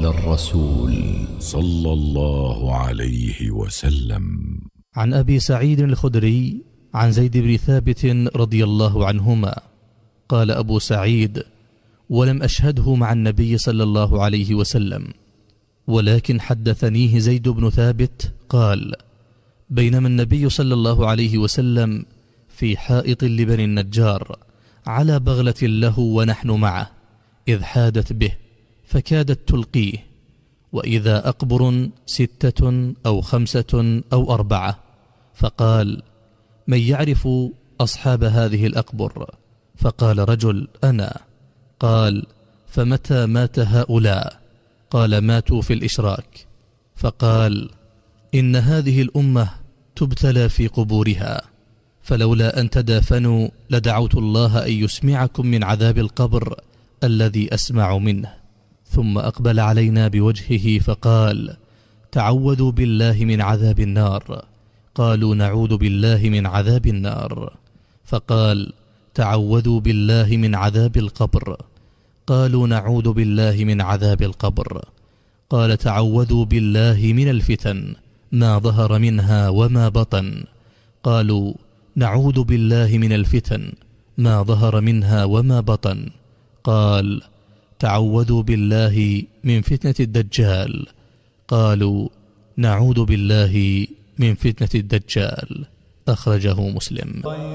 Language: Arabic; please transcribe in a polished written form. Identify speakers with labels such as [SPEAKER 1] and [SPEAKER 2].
[SPEAKER 1] قال الرسول صلى الله عليه وسلم:
[SPEAKER 2] عن أبي سعيد الخدري عن زيد بن ثابت رضي الله عنهما قال أبو سعيد: ولم أشهده مع النبي صلى الله عليه وسلم، ولكن حدثنيه زيد بن ثابت قال: بينما النبي صلى الله عليه وسلم في حائط لبني النجار على بغلة له ونحن معه، إذ حادت به فكادت تلقيه، وإذا أقبر 6 أو 5 أو 4، فقال: من يعرف أصحاب هذه الأقبر؟ فقال رجل: أنا. قال: فمتى مات هؤلاء؟ قال: ماتوا في الإشراك. فقال: إن هذه الأمة تبتلى في قبورها، فلولا أن تدافنوا لدعوت الله أن يسمعكم من عذاب القبر الذي أسمع منه. ثم أقبل علينا بوجهه فقال: تعوذوا بالله من عذاب النار. قالوا: نعوذ بالله من عذاب النار. فقال: تعوذوا بالله من عذاب القبر. قالوا: نعوذ بالله من عذاب القبر. قال: تعوذوا بالله من الفتن ما ظهر منها وما بطن. قالوا: نعوذ بالله من الفتن ما ظهر منها وما بطن. قال: تعوذوا بالله من فتنة الدجال. قالوا: نعوذ بالله من فتنة الدجال. أخرجه مسلم.